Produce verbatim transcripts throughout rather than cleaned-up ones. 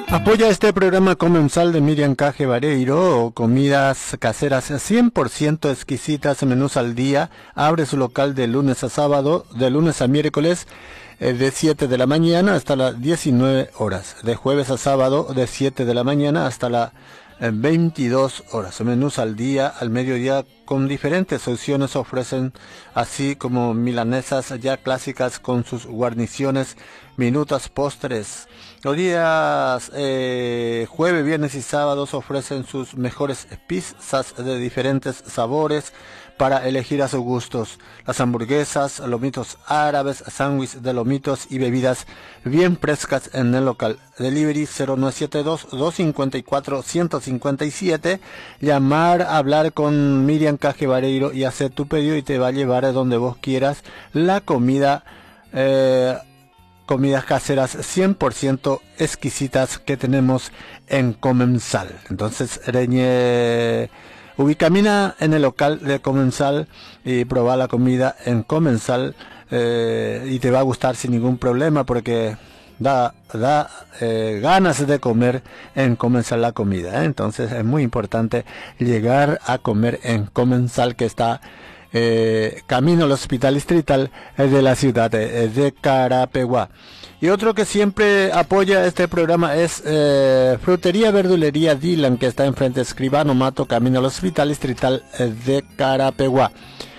Apoya este programa comensal de Miriam Caje Vareiro, comidas caseras cien por ciento exquisitas, menús al día. Abre su local de lunes a sábado, de lunes a miércoles, eh, de siete de la mañana hasta las diecinueve horas. De jueves a sábado, de siete de la mañana hasta las eh, veintidós horas. Menús al día, al mediodía, con diferentes opciones ofrecen, así como milanesas ya clásicas con sus guarniciones, minutas, postres. Los días eh, jueves, viernes y sábados ofrecen sus mejores pizzas de diferentes sabores para elegir a sus gustos. Las hamburguesas, lomitos árabes, sándwiches de lomitos y bebidas bien frescas en el local. Delivery cero nueve siete dos, dos cinco cuatro, uno cinco siete. Llamar, hablar con Miriam Caje Vareiro y hacer tu pedido y te va a llevar a donde vos quieras la comida. Eh, comidas caseras cien por ciento exquisitas que tenemos en Comensal. Entonces, reñe, ubicamina en el local de Comensal y proba la comida en Comensal eh, y te va a gustar sin ningún problema porque da, da eh, ganas de comer en Comensal la comida, ¿eh? Entonces es muy importante llegar a comer en Comensal, que está Eh, camino al hospital distrital eh, de la ciudad de, de Carapeguá. Y otro que siempre apoya este programa es eh, Frutería Verdulería Dylan, que está enfrente de Escribano Mato, camino al hospital distrital eh, de Carapeguá.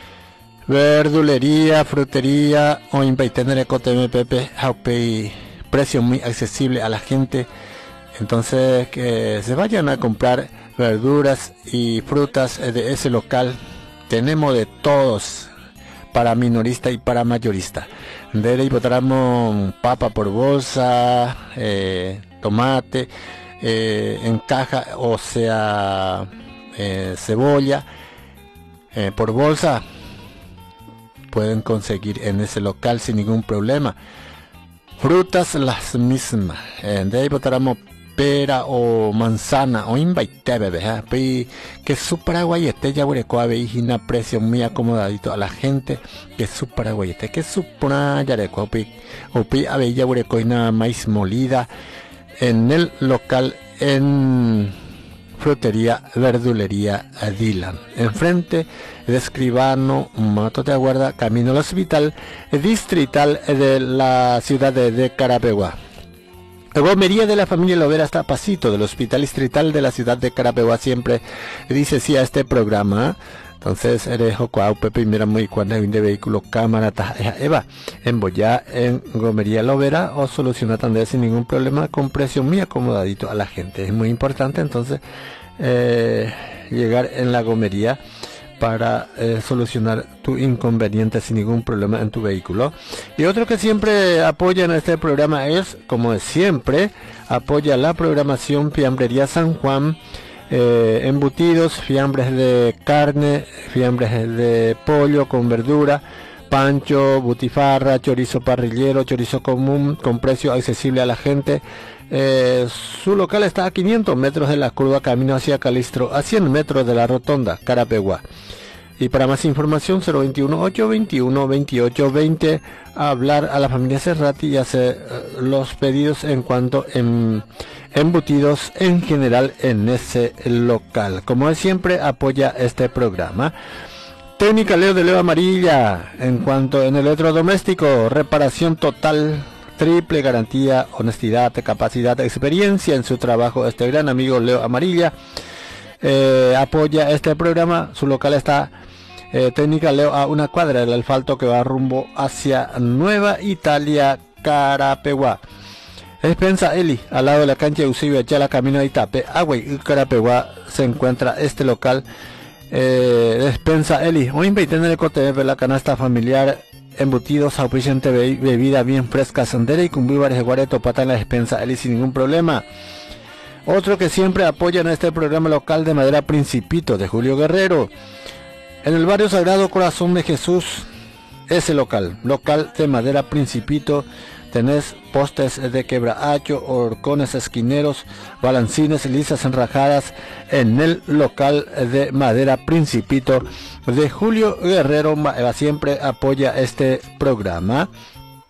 Verdulería, frutería, o tener Pepe, precio muy accesible a la gente. Entonces que se vayan a comprar verduras y frutas eh, de ese local. Tenemos de todos, para minorista y para mayorista. De ahí encontramos papa por bolsa, eh, tomate, eh, en caja, o sea, eh, cebolla, eh, por bolsa. Pueden conseguir en ese local sin ningún problema. Frutas las mismas. Eh, de ahí encontramos pera o manzana o invaite bebé, ¿eh? Que su paraguayete ya huerecoa hina precio muy acomodadito a la gente, que su paraguayete, que su parayarecoa o pi abella huerecoina maíz molida en el local en Frutería Verdulería Dylan, enfrente de Escribano Mato de Aguarda, camino al hospital distrital de la ciudad de, de Carapeguá. La gomería de la familia Lovera está a pasito del hospital distrital de la ciudad de Carapeguá. Siempre dice sí a este programa. Entonces, eres Jocuau, Pepe, y mira muy cuando hay un de vehículo, cámara, taja, Eva, en Boyá, en gomería Lovera, o soluciona también sin ningún problema, con precio muy acomodadito a la gente. Es muy importante, entonces, eh, llegar en la gomería para eh, solucionar tu inconveniente sin ningún problema en tu vehículo. Y otro que siempre apoya en este programa es, como de siempre, apoya la programación Fiambrería San Juan, eh, embutidos, fiambres de carne, fiambres de pollo con verdura, pancho, butifarra, chorizo parrillero, chorizo común, con precio accesible a la gente. Eh, su local está a quinientos metros de la curva camino hacia Calistro, a cien metros de la rotonda Carapeguá. Y para más información cero veintiuno, ochocientos veintiuno, veintiocho veinte, hablar a la familia Cerrati y hacer uh, los pedidos en cuanto en embutidos en general en ese local. Como de siempre apoya este programa. Técnica Leo de Leo Amarilla, en cuanto en electrodoméstico, reparación total, triple garantía, honestidad, capacidad, experiencia en su trabajo. Este gran amigo Leo Amarilla eh, apoya este programa. Su local está eh, Técnica Leo a una cuadra del asfalto que va rumbo hacia Nueva Italia, Carapeguá. Despensa Eli, al lado de la cancha de Eusebio Ayala, camino de Itape, Agüey, Carapeguá, se encuentra este local. Eh, despensa Eli, hoy inviten el cote de la canasta familiar, embutidos, auspiciante, be bebida bien fresca, sandera y cumbíbares de guareto, pata en la despensa Eli sin ningún problema. Otro que siempre apoya en este programa local de madera Principito de Julio Guerrero, en el barrio Sagrado Corazón de Jesús, ese local, local de madera Principito. Tenés postes de quebrahacho, horcones esquineros, balancines, lisas enrajadas en el local de madera Principito de Julio Guerrero. Siempre apoya este programa.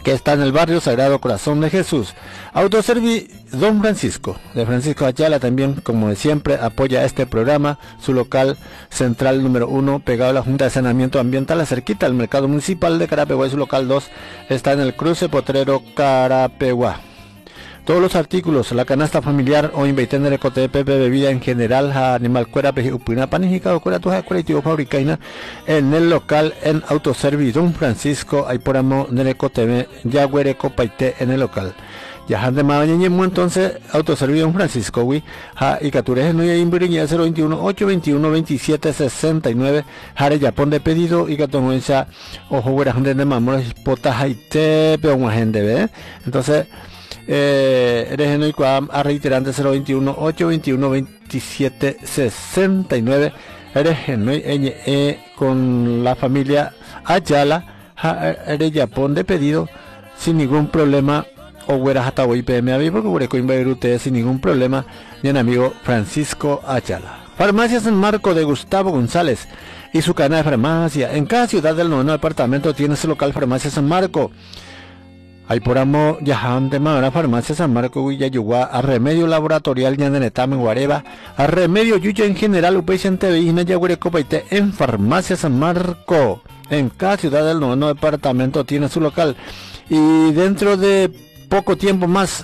que está en el barrio Sagrado Corazón de Jesús. Autoservi Don Francisco, de Francisco Ayala, también, como de siempre, apoya este programa. Su local central número uno, pegado a la Junta de Saneamiento Ambiental, cerquita al Mercado Municipal de Carapeguá, y su local dos está en el cruce Potrero Carapeguá. Todos los artículos, la canasta familiar o inveitender ecotepe, bebida en general, animal cuera, pejupina, paníjica o cuera, tuja, cuera y tío fabricaina, en el local en Autoservi Don Francisco, hay por amo del ecotepe, ya güere copaite en el local. Ya han de mañana, entonces, Autoservi Don Francisco, wi, ha, y catures no hay imbriña cero veintiuno, ocho veintiuno, veintisiete, sesenta y nueve, jare yapón de pedido, y catonguenza, ojo, güera, gente de mamón, potas, haite, pero una gente, ¿ve? Entonces, Eh, eres y a reiterante cero veintiuno, ocho veintiuno, veintisiete, sesenta y nueve. Eres e, con la familia Ayala, eres Japón de pedido sin ningún problema. O güeras hasta hoy P M A B, porque güere coimbair ustedes sin ningún problema. Y un amigo Francisco Ayala. Farmacia San Marco de Gustavo González y su cadena de farmacia. En cada ciudad del noveno departamento tiene su local Farmacia San Marco. Hay por amo Yahan de Madera, Farmacia San Marco, Guillayugua, a Remedio Laboratorial, Ñandenetame, Guareva, a Remedio Yuya en general, Upeichen T V, Inayaguarecopaite, en Farmacia San Marco. En cada ciudad del noveno departamento tiene su local. Y dentro de poco tiempo más,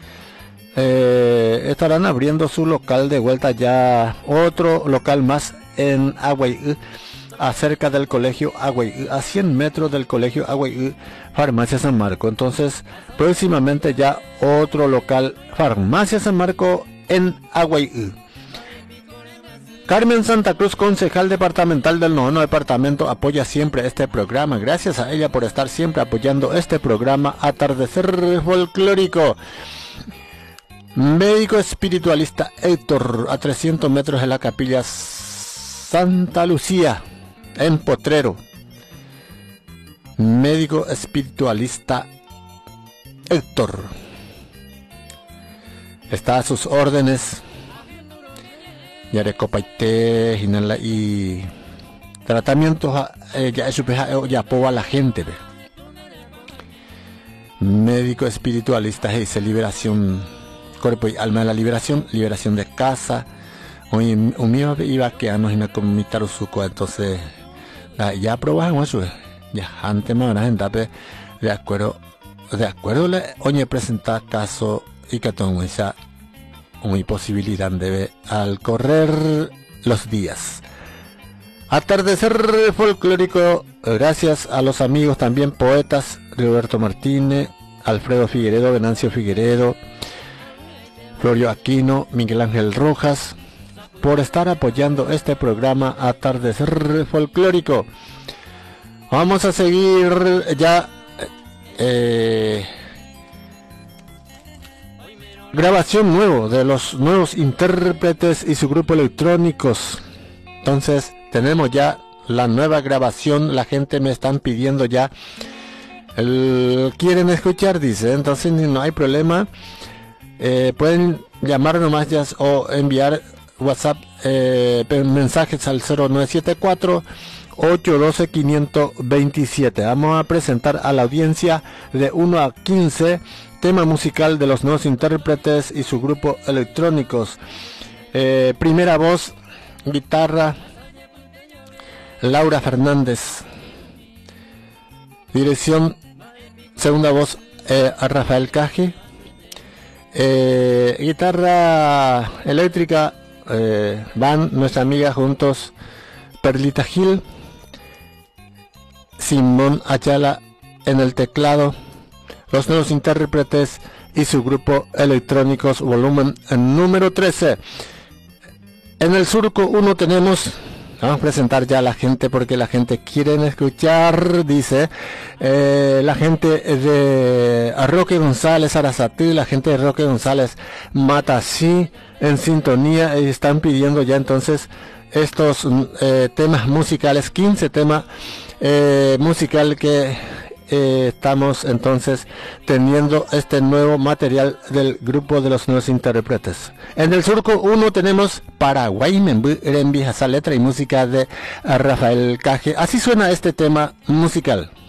eh, estarán abriendo su local de vuelta ya, otro local más en Aguay, acerca del colegio Aguay, a cien metros del colegio Aguay, Farmacia San Marco. Entonces, próximamente ya otro local, Farmacia San Marco en Aguay. Carmen Santa Cruz, concejal departamental del noveno departamento, apoya siempre este programa. Gracias a ella por estar siempre apoyando este programa Atardecer Folclórico. Médico espiritualista Héctor, a trescientos metros de la capilla Santa Lucía, en Potrero. Médico espiritualista Héctor está a sus órdenes. Yarecopaite y tratamientos ya ya apoya a la gente. Médico espiritualista dice liberación cuerpo y alma de la liberación, liberación de casa. Hoy un iba que a nos inacommitar usuco, entonces ya probamos eso. Ya antes me van a gente de acuerdo de acuerdo le oye presentar caso y que todo esa una posibilidad de al correr los días. Atardecer folclórico, gracias a los amigos también poetas Roberto Martínez, Alfredo Figueredo, Venancio Figueredo, Florio Aquino, Miguel Ángel Rojas, por estar apoyando este programa Atardecer Folclórico. Vamos a seguir ya eh, grabación nuevo de los nuevos intérpretes y su grupo electrónicos. Entonces tenemos ya la nueva grabación. La gente me están pidiendo ya el, quieren escuchar, dice. Entonces no hay problema, eh, pueden llamar nomás ya o enviar WhatsApp eh, mensajes al cero nueve siete cuatro, ocho uno dos, cinco dos siete. Vamos a presentar a la audiencia de uno a quince tema musical de los nuevos intérpretes y su grupo electrónicos. Eh, primera voz, guitarra, Laura Fernández. Dirección, segunda voz, eh, a Rafael Caje. Eh, guitarra eléctrica, eh, van nuestra amiga juntos, Perlita Gil. Simón Ayala en el teclado. Los nuevos intérpretes y su grupo electrónicos, volumen número trece. En el surco uno tenemos, vamos a presentar ya a la gente porque la gente quiere escuchar, dice, eh, la gente de Roque González Arasatí, la gente de Roque González Matasí en sintonía, y están pidiendo ya entonces estos eh, temas musicales, quince temas eh, musical que Eh, estamos entonces teniendo este nuevo material del grupo de los nuevos intérpretes. En el surco uno tenemos Paraguay, Membi, esa letra y música de Rafael Caje. Así suena este tema musical.